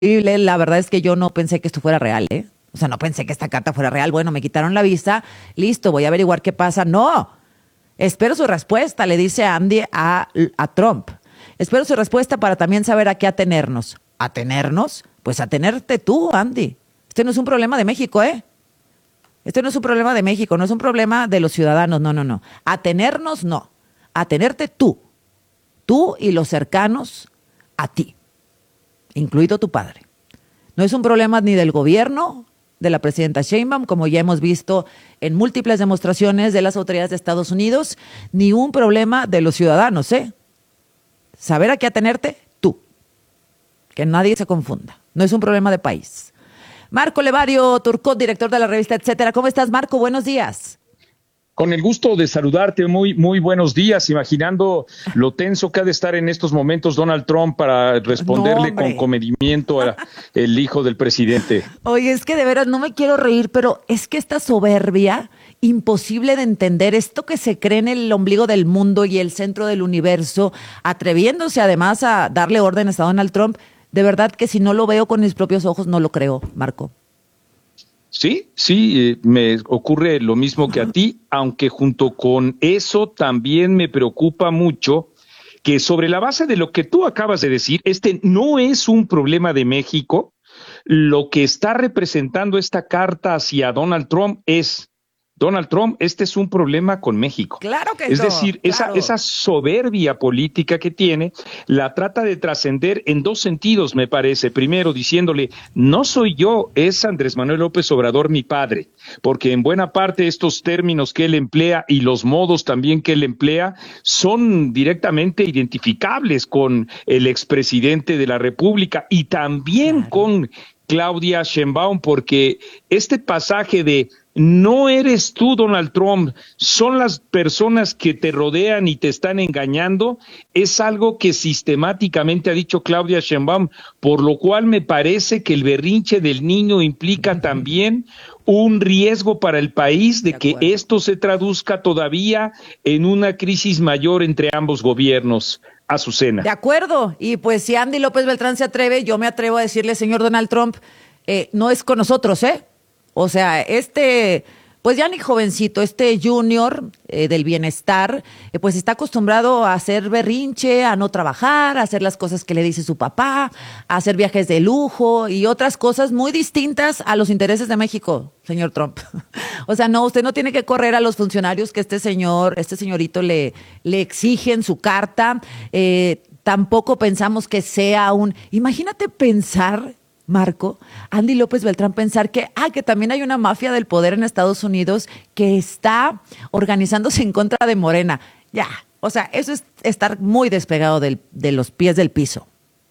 La verdad es que yo no pensé que esto fuera real, ¿eh? O sea, no pensé que esta carta fuera real. Bueno, me quitaron la visa, listo, voy a averiguar qué pasa. No, espero su respuesta, le dice Andy a Trump. Espero su respuesta para también saber a qué atenernos. ¿Atenernos? Pues atenerte tú, Andy. Este no es un problema de México, ¿eh? Este no es un problema de México, no es un problema de los ciudadanos, no, no, no. Atenernos, no. Atenerte tú. Tú y los cercanos a ti, incluido tu padre. No es un problema ni del gobierno, de la presidenta Sheinbaum, como ya hemos visto en múltiples demostraciones de las autoridades de Estados Unidos, ni un problema de los ciudadanos, ¿eh? Saber a qué atenerte, tú. Que nadie se confunda. No es un problema de país. Marco Levario Turcot, director de la revista Etcétera. ¿Cómo estás, Marco? Buenos días. Con el gusto de saludarte, muy buenos días, imaginando lo tenso que ha de estar en estos momentos Donald Trump para responderle con comedimiento al hijo del presidente. Oye, es que de veras no me quiero reír, pero es que esta soberbia imposible de entender, esto que se cree en el ombligo del mundo y el centro del universo, atreviéndose además a darle órdenes a Donald Trump, de verdad que si no lo veo con mis propios ojos no lo creo, Marco. Sí, me ocurre lo mismo que a ti, aunque junto con eso también me preocupa mucho que sobre la base de lo que tú acabas de decir, este no es un problema de México, lo que está representando esta carta hacia Donald Trump es, Donald Trump, este es un problema con México. Claro que es no, decir, claro. esa soberbia política que tiene, la trata de trascender en dos sentidos, me parece. Primero, diciéndole, no soy yo, es Andrés Manuel López Obrador mi padre, porque en buena parte estos términos que él emplea y los modos también que él emplea son directamente identificables con el expresidente de la República y también con Claudia Sheinbaum, porque este pasaje de no eres tú, Donald Trump, son las personas que te rodean y te están engañando, es algo que sistemáticamente ha dicho Claudia Sheinbaum, por lo cual me parece que el berrinche del niño implica también un riesgo para el país de que esto se traduzca todavía en una crisis mayor entre ambos gobiernos. Azucena. De acuerdo, y pues si Andy López Beltrán se atreve, yo me atrevo a decirle, señor Donald Trump, no es con nosotros, ¿eh? O sea, pues ya ni jovencito, junior del bienestar, pues está acostumbrado a hacer berrinche, a no trabajar, a hacer las cosas que le dice su papá, a hacer viajes de lujo y otras cosas muy distintas a los intereses de México, señor Trump. O sea, no, usted no tiene que correr a los funcionarios que este señorito le exige en su carta. Tampoco pensamos que sea imagínate pensar, Marco, Andy López Beltrán, pensar que también hay una mafia del poder en Estados Unidos que está organizándose en contra de Morena. Ya, o sea, eso es estar muy despegado de los pies del piso.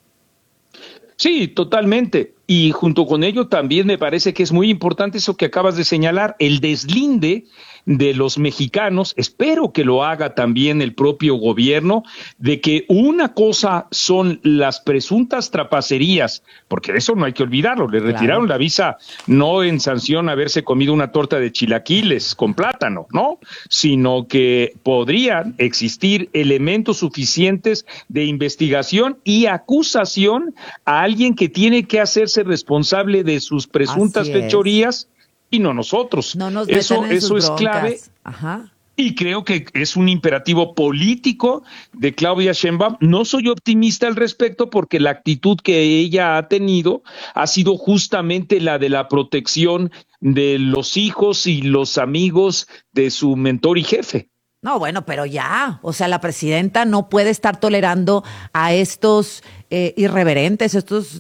Sí, totalmente. Y junto con ello también me parece que es muy importante eso que acabas de señalar, el deslinde de los mexicanos, espero que lo haga también el propio gobierno, de que una cosa son las presuntas trapacerías, porque eso no hay que olvidarlo, le retiraron la visa no en sanción a haberse comido una torta de chilaquiles con plátano, ¿no? Sino que podrían existir elementos suficientes de investigación y acusación a alguien que tiene que hacerse responsable de sus presuntas fechorías y no nosotros. No nos eso es broncas. Clave. Ajá. Y creo que es un imperativo político de Claudia Sheinbaum. No soy optimista al respecto porque la actitud que ella ha tenido ha sido justamente la de la protección de los hijos y los amigos de su mentor y jefe. No, bueno, pero ya, o sea, la presidenta no puede estar tolerando a estos irreverentes,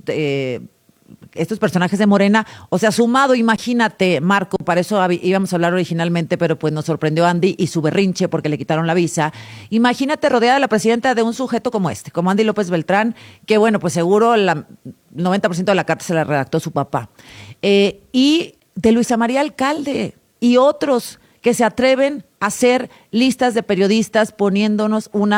estos personajes de Morena. O sea, sumado, imagínate, Marco, para eso íbamos a hablar originalmente, pero pues nos sorprendió Andy y su berrinche porque le quitaron la visa. Imagínate rodeada de la presidenta de un sujeto como como Andy López Beltrán, que bueno, pues seguro el 90% de la carta se la redactó su papá. Y de Luisa María Alcalde y otros que se atreven a hacer listas de periodistas poniéndonos un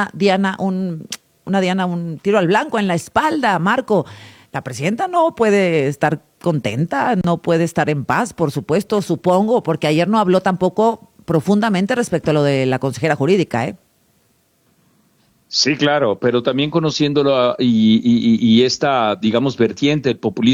tiro al blanco en la espalda, Marco. La presidenta no puede estar contenta, no puede estar en paz, por supuesto, supongo, porque ayer no habló tampoco profundamente respecto a lo de la consejera jurídica, ¿eh? Sí, claro, pero también conociéndolo y esta, digamos, vertiente del populismo